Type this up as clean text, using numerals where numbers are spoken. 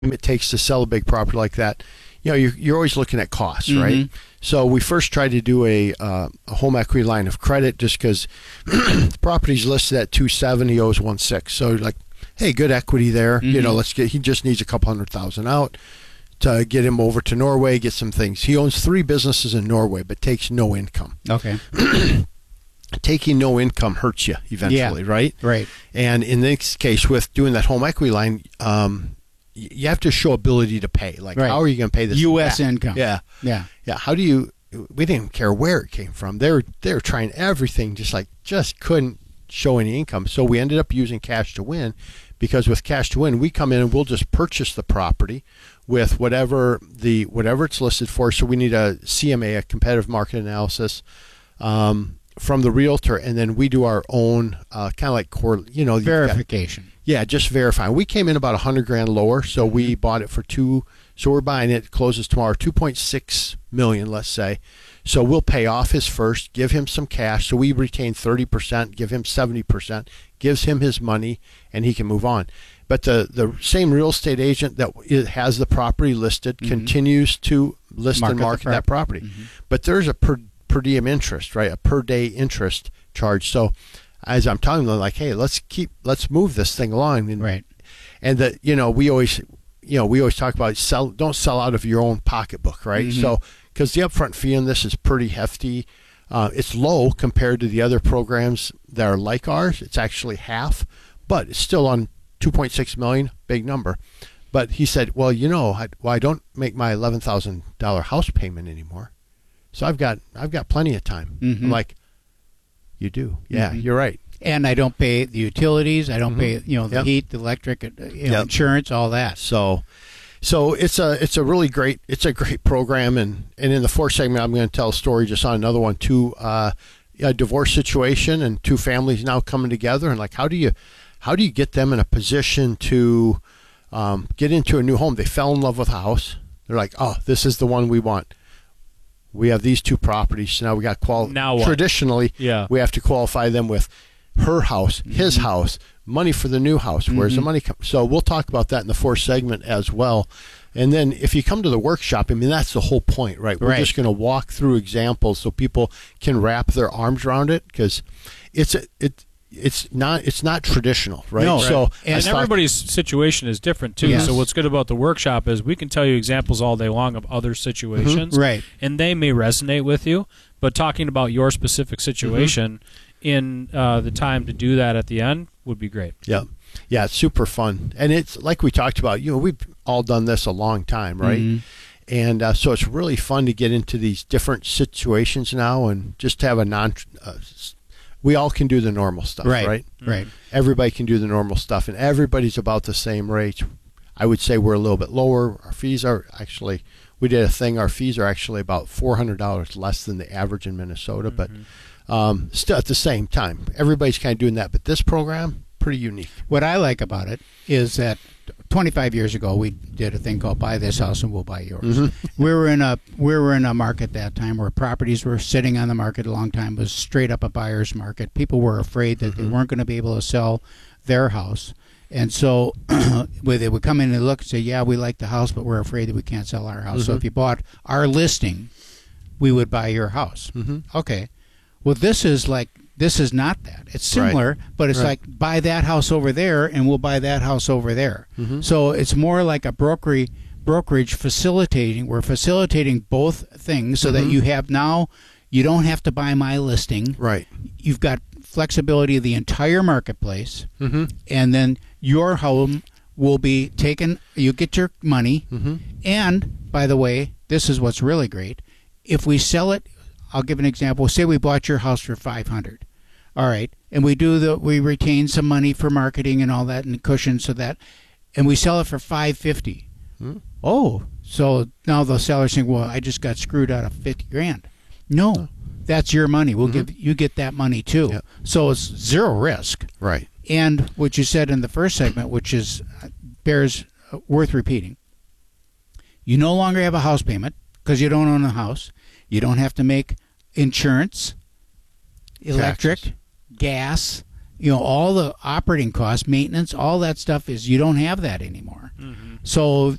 it takes to sell a big property like that, you're always looking at costs, right? So we first tried to do a home equity line of credit just because the property's listed at 270, owes 1.6. So like, hey, good equity there. He just needs a couple $100,000 out to get him over to Norway, get some things. He owns 3 businesses in Norway, but takes no income. Okay. Taking no income hurts you eventually, right? Right. And in this case, with doing that home equity line, you have to show ability to pay. Like, how are you going to pay this? U.S. income. Yeah. How do you? We didn't care where it came from. They were trying everything, just couldn't show any income. So we ended up using Cash to Win, because with Cash to Win, we come in and we'll just purchase the property with whatever it's listed for. So we need a CMA, a competitive market analysis, from the realtor, and then we do our own kind of like core, verification. Just verifying. We came in about $100,000 lower, so we bought it for so we're buying it, closes tomorrow, $2.6 million, let's say. So we'll pay off his first, give him some cash, so we retain 30%, give him 70%, gives him his money, and he can move on. But the same real estate agent that has the property listed continues to list and market that property. But there's a per diem interest, right? A per day interest charge. So as I'm telling them, like, hey, let's move this thing along. And that, we always talk about don't sell out of your own pocketbook, right? So, because the upfront fee on this is pretty hefty. It's low compared to the other programs that are like ours. It's actually half, but it's still on $2.6 million, big number. But he said, well, I don't make my $11,000 house payment anymore. So I've got plenty of time. I'm like, you do? Yeah, you're right. And I don't pay the utilities. I don't pay the heat, the electric, insurance, all that. So it's a really great program. And in the fourth segment, I'm going to tell a story just on another one too. A divorce situation and 2 families now coming together, and like how do you get them in a position to get into a new home? They fell in love with a house. They're like, oh, this is the one we want. We have these 2 properties, so now we got traditionally, we have to qualify them with her house, his house, money for the new house. Where's the money come? So we'll talk about that in the fourth segment as well. And then if you come to the workshop, I mean, that's the whole point, right? We're just going to walk through examples so people can wrap their arms around it, because it's not traditional, right? No, so and everybody's situation is different too. So what's good about the workshop is we can tell you examples all day long of other situations, right? And they may resonate with you, but talking about your specific situation in the time to do that at the end would be great. Yeah, it's super fun, and it's like we talked about. We've all done this a long time, right? And so it's really fun to get into these different situations now, and just to have we all can do the normal stuff, right? Right. Everybody can do the normal stuff, and everybody's about the same rate. I would say we're a little bit lower. Our fees are actually, we did a thing, our fees are actually about $400 less than the average in Minnesota, but still at the same time, everybody's kind of doing that. But this program, pretty unique. What I like about it is that 25 years ago, we did a thing called "Buy This House and We'll Buy Yours." We were in a market at that time where properties were sitting on the market a long time. It was straight up a buyer's market. People were afraid that they weren't going to be able to sell their house, and so they would come in and look and say, "Yeah, we like the house, but we're afraid that we can't sell our house." So if you bought our listing, we would buy your house. Okay, well, this is not that. It's similar, but it's like, buy that house over there and we'll buy that house over there. So it's more like a brokerage facilitating. We're facilitating both things so that you don't have to buy my listing. Right. You've got flexibility of the entire marketplace, and then your home will be taken. You get your money, and by the way, this is what's really great. If we sell it, I'll give an example. Say we bought your house for $500. All right, and we retain some money for marketing and all that and cushion so that, and we sell it for $550. Oh, so now the seller's saying, well, I just got screwed out of $50,000. No, that's your money. We'll give you get that money too. Yep. So it's zero risk. Right. And what you said in the first segment, which is bears worth repeating. You no longer have a house payment because you don't own a house. You don't have to make insurance, electric, gas, all the operating costs, maintenance, all that stuff you don't have that anymore. So